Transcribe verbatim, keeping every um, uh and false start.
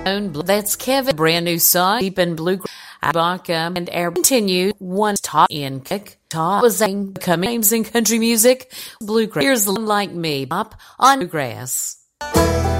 own. That's Kevin. Brand new song, Deep in Bluegrass. Baka and Air continue. One top in kick. Top was coming names in country music. Bluegrass. Here's Like Me, up on Bluegrass.